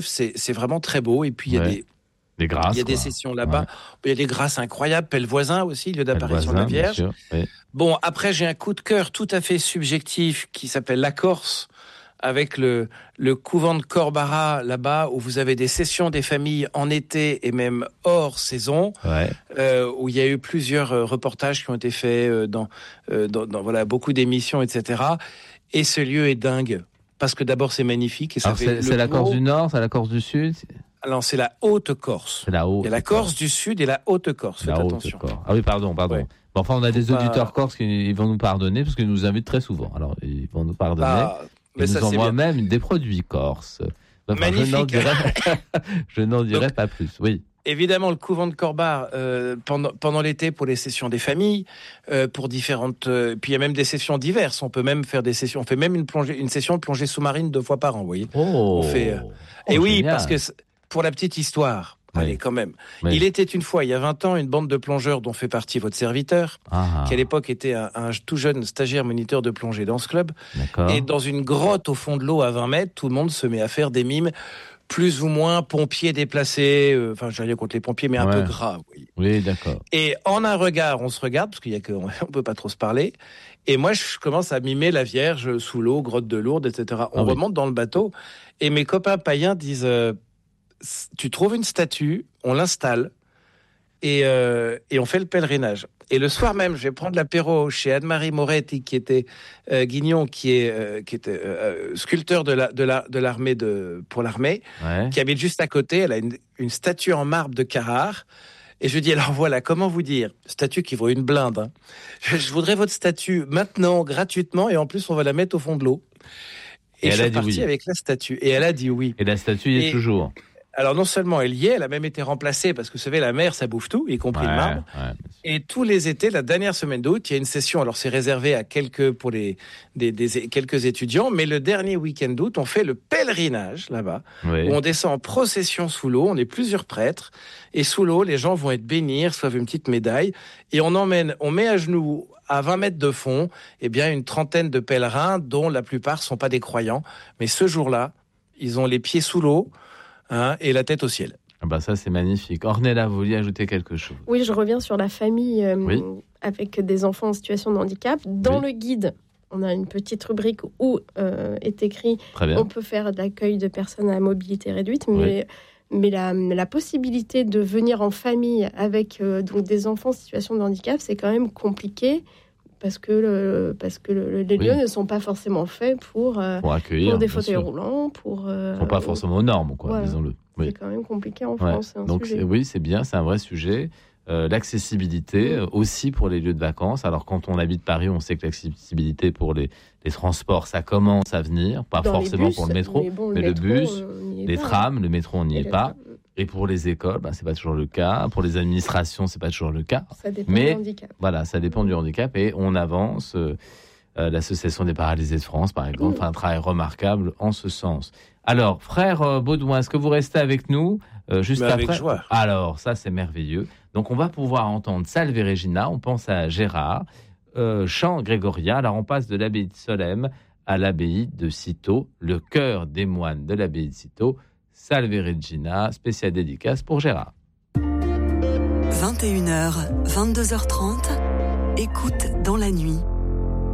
c'est vraiment très beau. Et puis, il y a des grâces. Il y a des sessions là-bas. Il y a des grâces incroyables. Pellevoisin aussi, lieu d'apparition de la Vierge. Bien sûr, oui. Bon, après, j'ai un coup de cœur tout à fait subjectif qui s'appelle la Corse, avec le couvent de Corbara là-bas, où vous avez des sessions des familles en été et même hors saison, où il y a eu plusieurs reportages qui ont été faits dans voilà, beaucoup d'émissions, etc. Et ce lieu est dingue. Parce que d'abord, c'est magnifique. Et ça c'est la Corse du Nord, c'est la Corse du Sud? Alors, c'est la Haute-Corse. Il y a la Corse du Sud et la Haute-Corse. Faites attention. Ah oui, pardon. Ouais. Bon, enfin, on a des auditeurs corses qui vont nous pardonner, parce qu'ils nous invitent très souvent. Alors, ils vont nous pardonner. Ils nous envoient même des produits corses. Enfin, magnifique. Je n'en dirai pas plus. Oui. Évidemment, le couvent de Corbar, pendant l'été, pour les sessions des familles, pour différentes... puis il y a même des sessions diverses. On peut même faire des sessions... On fait même une session de plongée sous-marine 2 fois par an, vous voyez. On fait, et oui, génial. Parce que, pour la petite histoire, allez, quand même. Oui. Il était une fois, il y a 20 ans, une bande de plongeurs dont fait partie votre serviteur, qui à l'époque était un tout jeune stagiaire moniteur de plongée dans ce club. D'accord. Et dans une grotte au fond de l'eau à 20 mètres, tout le monde se met à faire des mimes plus ou moins pompiers déplacés, enfin je rien contre les pompiers, mais un peu grave. Oui, d'accord. Et en un regard, on se regarde, parce on peut pas trop se parler, et moi je commence à mimer la Vierge sous l'eau, grotte de Lourdes, etc. On remonte dans le bateau, et mes copains païens disent, tu trouves une statue, on l'installe, et on fait le pèlerinage. Et le soir même, je vais prendre l'apéro chez Anne-Marie Moretti, qui était Guignon, qui était sculpteur de l'armée pour l'armée, qui habite juste à côté. Elle a une statue en marbre de Carrare. Et je lui dis, alors voilà, comment vous dire, statue qui vaut une blinde. Hein. Je voudrais votre statue maintenant, gratuitement, et en plus, on va la mettre au fond de l'eau. Et je suis parti avec la statue. Et elle a dit oui. Et la statue y est toujours. Alors non seulement elle y est, elle a même été remplacée parce que vous savez, la mer, ça bouffe tout, y compris le marbre. Et tous les étés, la dernière semaine d'août, il y a une session. Alors c'est réservé à quelques étudiants, mais le dernier week-end d'août, on fait le pèlerinage là-bas, où on descend en procession sous l'eau. On est plusieurs prêtres et sous l'eau, les gens vont être bénis, reçoivent une petite médaille et on met à genoux à 20 mètres de fond, une trentaine de pèlerins, dont la plupart sont pas des croyants, mais ce jour-là, ils ont les pieds sous l'eau. Et la tête au ciel. Ça, c'est magnifique. Ornella, vous vouliez ajouter quelque chose? Oui, je reviens sur la famille avec des enfants en situation de handicap. Dans le guide, on a une petite rubrique où est écrit on peut faire de l'accueil de personnes à mobilité réduite, mais la possibilité de venir en famille avec donc des enfants en situation de handicap, c'est quand même compliqué. Parce que les lieux ne sont pas forcément faits pour accueillir, pour des fauteuils roulants, ils sont pas forcément aux normes, disons-le. C'est quand même compliqué en France. Donc c'est bien, c'est un vrai sujet. L'accessibilité aussi pour les lieux de vacances. Alors quand on habite Paris, on sait que l'accessibilité pour les transports, ça commence à venir, pas dans forcément bus, pour le métro, mais le bus, les trams, le métro, on n'y est pas. Et pour les écoles, c'est pas toujours le cas. Pour les administrations, c'est pas toujours le cas. Ça dépend du handicap. Voilà, ça dépend du handicap et on avance. L'Association des paralysés de France, par exemple, fait un travail remarquable en ce sens. Alors, frère Baudouin, est-ce que vous restez avec nous juste après? Avec joie. Alors, ça, c'est merveilleux. Donc, on va pouvoir entendre Salve Regina. On pense à Gérard, chant grégorien. Alors, on passe de l'abbaye de Solesmes à l'abbaye de Cîteaux, le cœur des moines de l'abbaye de Cîteaux. Salve Regina, spéciale dédicace pour Gérard. 21h, 22h30, écoute dans la nuit.